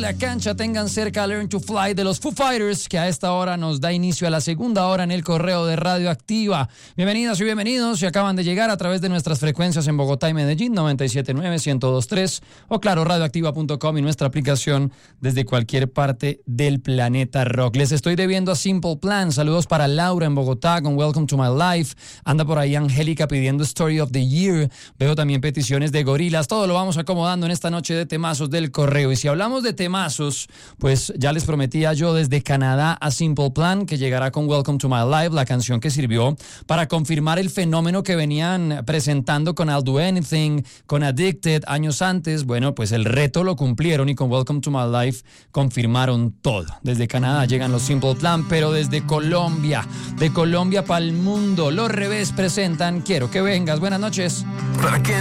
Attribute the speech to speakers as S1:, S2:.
S1: La cancha, tengan cerca Learn to Fly de los Foo Fighters, que a esta hora nos da inicio a la segunda hora en el correo de Radioactiva. Bienvenidas y bienvenidos, si acaban de llegar a través de nuestras frecuencias en Bogotá y Medellín, 97.9, 102.3, o claro, radioactiva.com y nuestra aplicación desde cualquier parte del planeta rock. Les estoy debiendo a Simple Plan. Saludos para Laura en Bogotá con Welcome to My Life. Anda por ahí Angélica pidiendo Story of the Year. Veo también peticiones de Gorilas. Todo lo vamos acomodando en esta noche de temazos del correo. Y si hablamos de temazos, pues ya les prometía yo desde Canadá a Simple Plan, que llegará con Welcome to My Life, la canción que sirvió para confirmar el fenómeno que venían presentando con I'll Do Anything, con Addicted años antes. Bueno, pues el reto lo cumplieron y con Welcome to My Life confirmaron todo. Desde Canadá llegan los Simple Plan, pero desde Colombia, de Colombia para el mundo, los Revés presentan Quiero que vengas. Buenas noches.